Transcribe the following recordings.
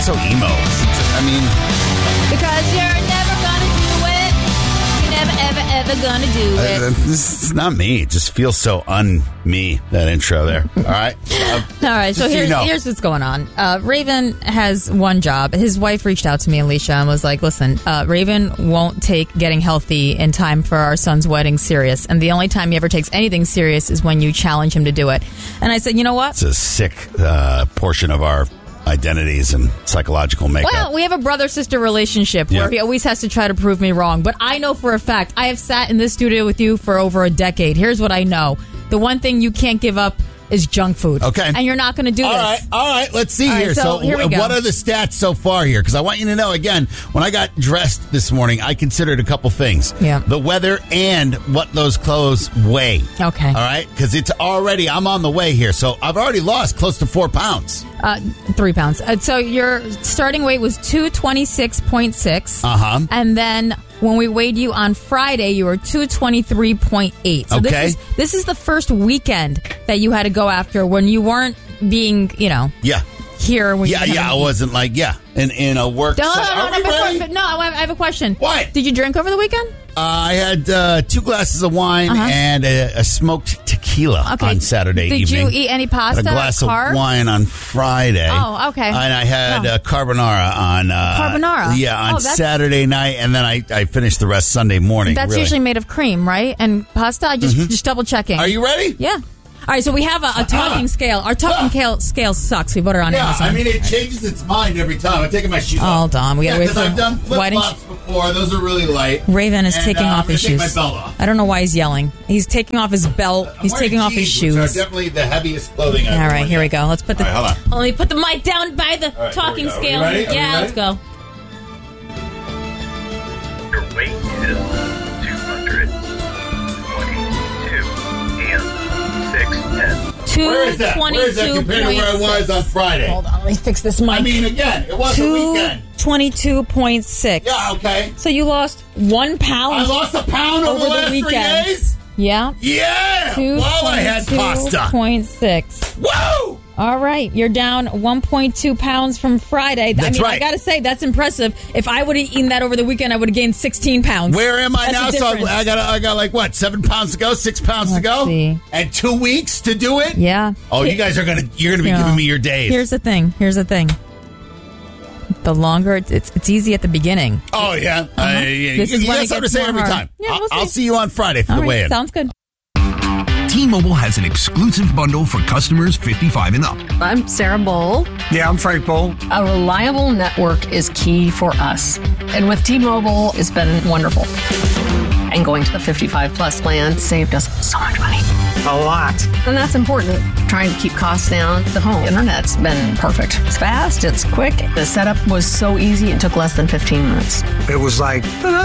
sound so emo. Because you're never gonna do it. You're never, ever gonna do it. This is not me. It just feels so un-me, that intro there. All right? All right, so here's what's going on. Raven has one job. His wife reached out to me, Alicia, and was like, listen, Raven won't take getting healthy in time for our son's wedding serious. And the only time he ever takes anything serious is when you challenge him to do it. And I said, you know what? It's a sick portion of our identities and psychological makeup. Well, we have a brother-sister relationship where he always has to try to prove me wrong. But I know for a fact, I have sat in this studio with you for over a decade. Here's what I know. The one thing you can't give up is junk food. Okay. And you're not going to do this. All right. Let's see here. So here we go. What are the stats so far here? Because I want you to know, again, when I got dressed this morning, I considered a couple things. Yeah. The weather and what those clothes weigh. Okay. All right? Because I'm on the way here. So I've already lost close to 4 pounds. 3 pounds. So your starting weight was 226.6. Uh-huh. And then when we weighed you on Friday, you were 223.8. So okay. This is the first weekend that you had to go after when you weren't being, Yeah. here. When I wasn't like, in a work No, setting. I have a question. What? Did you drink over the weekend? I had 2 glasses of wine and a smoked tequila on Saturday evening. Did you eat any pasta? Had a glass carbs? of wine on Friday. Oh, okay. And I had carbonara on carbonara? Yeah, on Saturday night, and then I finished the rest Sunday morning. That's usually made of cream, right? And pasta? Just double checking. Are you ready? Yeah. All right, so we have a talking scale. Our talking scale sucks. We put it on Amazon. It changes its mind every time. I'm taking my shoes off. Hold on. We gotta wait for... I've done flip-flops before. Those are really light. Raven is taking off his shoes. Take my belt off. I don't know why he's yelling. He's taking off his belt. He's taking off his shoes. Which are definitely the heaviest clothing I've All right, here we go. Let's put the... All right, hold on. Let me put the mic down by the talking scale. Are you ready? Yeah, let's go. Your weight is 222.6. Where is that? Where is that compared to where I was on Friday? Hold on, let me fix this mic. Again, it was a weekend. 22.6. Yeah, okay. So you lost 1 pound. I lost a pound over the last 3 days? Yeah. Yeah! While I had pasta. 2.6. Woo! All right, you're down 1.2 pounds from Friday. That's right. I got to say, that's impressive. If I would have eaten that over the weekend, I would have gained 16 pounds. Where am I now? So I got like what, 7 pounds to go, 6 pounds to go? See. And 2 weeks to do it? Yeah. Oh, you guys you're gonna be giving me your days. Here's the thing. The longer it's easy at the beginning. Oh yeah. This is when it something to gets say more every hard. time. Yeah, I'll see you on Friday for the weigh-in. Sounds good. T-Mobile has an exclusive bundle for customers 55 and up. I'm Sarah Bowl. Yeah, I'm Frank Bowl. A reliable network is key for us. And with T-Mobile, it's been wonderful. And going to the 55 plus plan saved us so much money. A lot. And that's important. Trying to keep costs down. The home internet's been perfect. It's fast, it's quick. The setup was so easy, it took less than 15 minutes. It was like,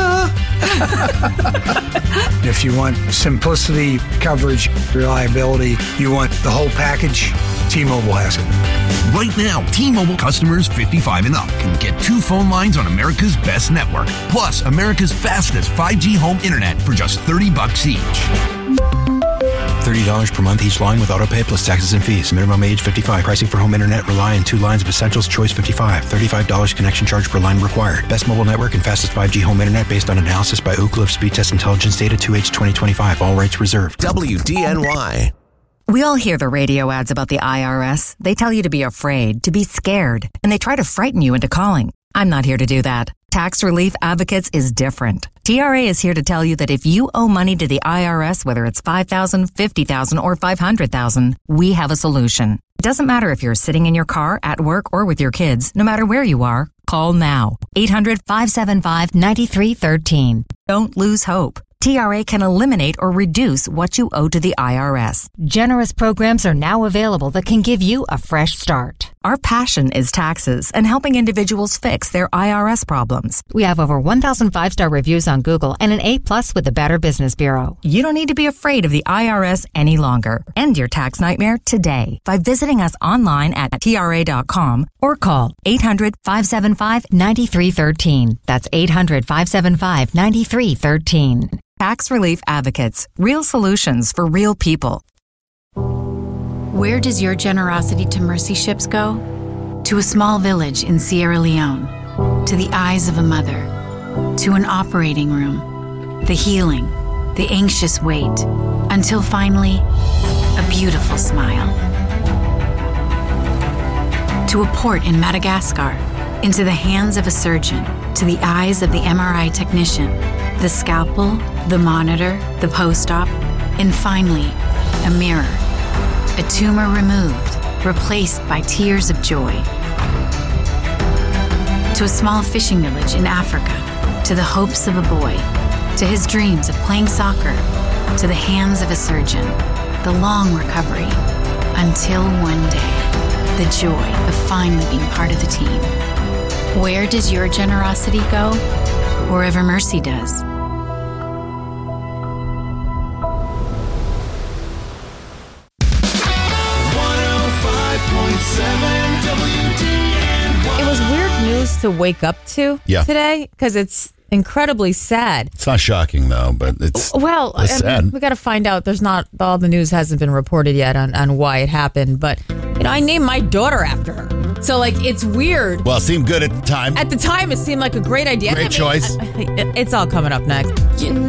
If you want simplicity, coverage, reliability, you want the whole package, T-Mobile has it. Right now, T-Mobile customers 55 and up can get 2 phone lines on America's best network, plus America's fastest 5G home internet for just $30 each. $30 per month each line with autopay plus taxes and fees. Minimum age 55. Pricing for home internet rely on 2 lines of Essentials Choice 55. $35 connection charge per line required. Best mobile network and fastest 5G home internet based on analysis by Ookla of Speed Test Intelligence data 2H 2025. All rights reserved. WDNY. We all hear the radio ads about the IRS. They tell you to be afraid, to be scared, and they try to frighten you into calling. I'm not here to do that. Tax Relief Advocates is different. TRA is here to tell you that if you owe money to the IRS, whether it's $5,000, $50,000, or $500,000, we have a solution. It doesn't matter if you're sitting in your car, at work, or with your kids. No matter where you are, call now. 800-575-9313. Don't lose hope. TRA can eliminate or reduce what you owe to the IRS. Generous programs are now available that can give you a fresh start. Our passion is taxes and helping individuals fix their IRS problems. We have over 1,000 5-star reviews on Google and an A+ with the Better Business Bureau. You don't need to be afraid of the IRS any longer. End your tax nightmare today by visiting us online at TRA.com or call 800-575-9313. That's 800-575-9313. Tax Relief Advocates. Real solutions for real people. Where does your generosity to Mercy Ships go? to a small village in Sierra Leone, to the eyes of a mother, to an operating room, the healing, the anxious wait, until finally, a beautiful smile. To a port in Madagascar, into the hands of a surgeon, to the eyes of the MRI technician, the scalpel, the monitor, the post-op, and finally, a mirror, a tumor removed, replaced by tears of joy. To a small fishing village in Africa, to the hopes of a boy, to his dreams of playing soccer, to the hands of a surgeon, the long recovery, until one day, the joy of finally being part of the team. Where does your generosity go? Wherever mercy does. It was weird news to wake up to today because it's incredibly sad. It's not shocking though, but it's sad. We got to find out. There's not all the news hasn't been reported yet on why it happened, but I named my daughter after her. So it's weird. Well, it seemed good at the time. At the time, it seemed like a great idea. Great choice. It's all coming up next.